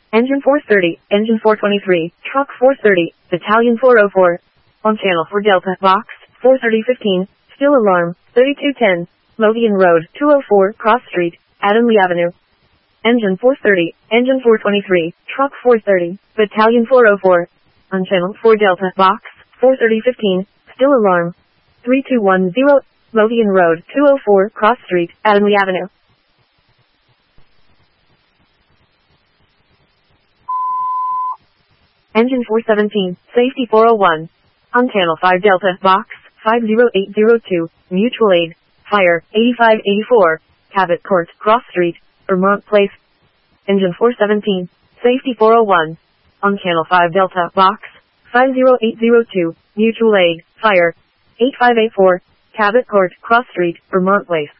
Engine 430, Engine 423, Truck 430, Battalion 404. On channel 4 Delta, Box, 43015, still alarm, 3210, Lothian Road, 204, Cross Street, Adamley Avenue. Engine 430, Engine 423, Truck 430, Battalion 404. On channel 4 Delta, Box, 43015, still alarm, 3210, Lothian Road, 204, Cross Street, Adamley Avenue. Engine 417, Safety 401. On channel 5 Delta, Box, 50802, Mutual Aid, Fire, 8584, Cabot Court, Cross Street, Vermont Place. Engine 417, Safety 401. On channel 5 Delta, Box, 50802, Mutual Aid, Fire, 8584, Cabot Court, Cross Street, Vermont Place.